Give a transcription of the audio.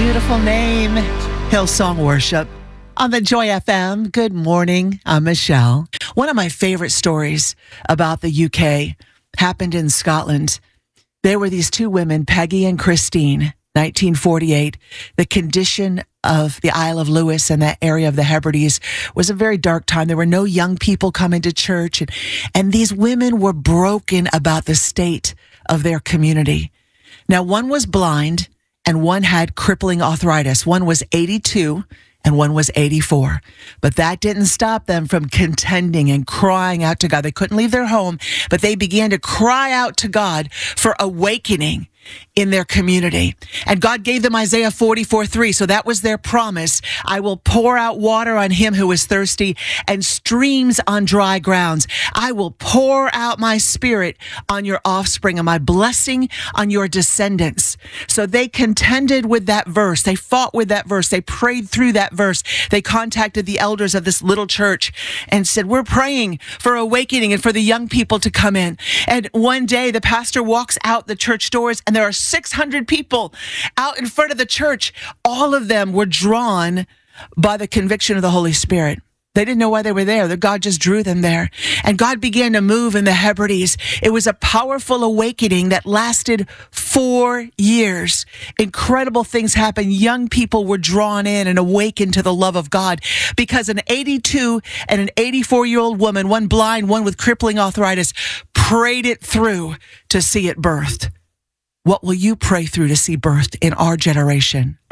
beautiful name, Hillsong Worship. On the Joy FM, good morning. I'm Michelle. One of my favorite stories about the UK happened in Scotland. There were these two women, Peggy and Christine, 1948. The condition of the Isle of Lewis and that area of the Hebrides was a very dark time. There were no young people coming to church, and these women were broken about the state of their community. Now, one was blind and one had crippling arthritis. One was 82 and one was 84. But that didn't stop them from contending and crying out to God. They couldn't leave their home, but they began to cry out to God for awakening in their community. And God gave them Isaiah 44:3. So that was their promise. I will pour out water on him who is thirsty and streams on dry grounds. I will pour out my spirit on your offspring and my blessing on your descendants. So they contended with that verse. They fought with that verse. They prayed through that verse. They contacted the elders of this little church and said, we're praying for awakening and for the young people to come in. And one day the pastor walks out the church doors and there are 600 people out in front of the church. All of them were drawn by the conviction of the Holy Spirit. They didn't know why they were there. That God just drew them there. And God began to move in the Hebrides. It was a powerful awakening that lasted 4 years. Incredible things happened. Young people were drawn in and awakened to the love of God because an 82 and an 84-year-old woman, one blind, one with crippling arthritis, prayed it through to see it birthed. What will you pray through to see birthed in our generation?